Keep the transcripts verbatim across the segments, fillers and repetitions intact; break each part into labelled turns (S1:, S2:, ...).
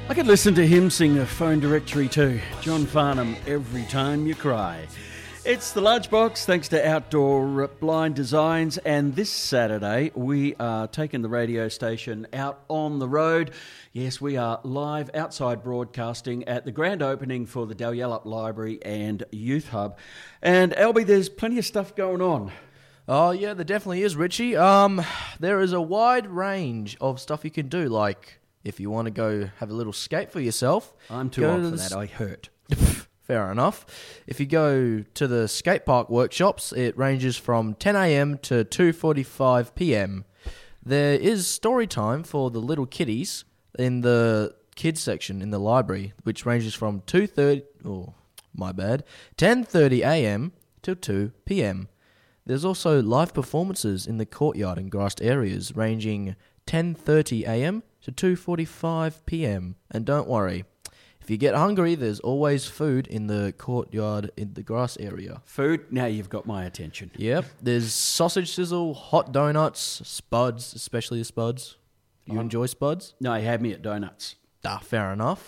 S1: I could listen to him sing a phone directory too. John Farnham, Every Time You Cry. It's the Lunchbox, thanks to Outdoor Blind Designs, and this Saturday we are taking the radio station out on the road. Yes, we are live outside broadcasting at the grand opening for the Dalyellup Library and Youth Hub. And Albie, there's plenty of stuff going on.
S2: Oh yeah, there definitely is, Richie. Um, there is a wide range of stuff you can do, like if you want to go have a little skate for yourself.
S1: I'm too old for that, I hurt.
S2: Fair enough. If you go to the skate park workshops, it ranges from ten a.m. to two forty-five p.m. There is story time for the little kiddies in the kids section in the library, which ranges from two thirty, oh, my bad, ten thirty a.m. till two p.m. There's also live performances in the courtyard and grassed areas, ranging ten thirty a.m. to two forty-five p.m. And don't worry, if you get hungry, there's always food in the courtyard in the grass area.
S1: Food? Now you've got my attention.
S2: Yep. There's sausage sizzle, hot donuts, spuds, especially the spuds. You um, enjoy spuds?
S1: No, you had me at donuts.
S2: Ah, fair enough.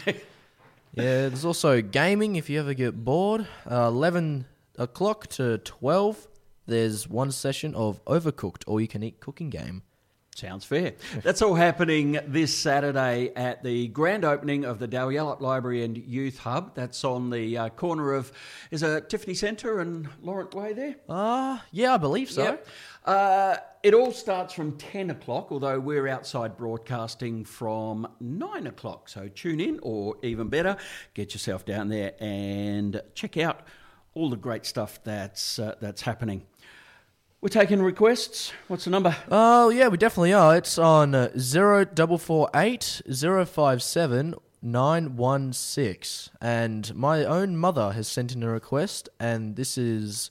S2: Yeah, there's also gaming if you ever get bored. Uh, eleven o'clock to twelve, there's one session of Overcooked, all-you-can-eat cooking game.
S1: Sounds fair. That's all happening this Saturday at the grand opening of the Dalyellup Library and Youth Hub. That's on the uh, corner of, is it Tiffany Centre and Laurent Way there?
S2: Uh, yeah, I believe so.
S1: Yep. Uh, it all starts from ten o'clock, although we're outside broadcasting from nine o'clock. So tune in, or even better, get yourself down there and check out all the great stuff that's uh, that's happening. We're taking requests. What's the number?
S2: Oh, yeah, we definitely are. It's on uh, zero four four eight, zero five seven, nine one six. And my own mother has sent in a request, and this is...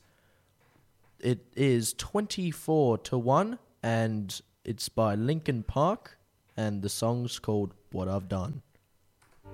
S2: It is twenty-four to one, and it's by Linkin Park, and the song's called What I've Done.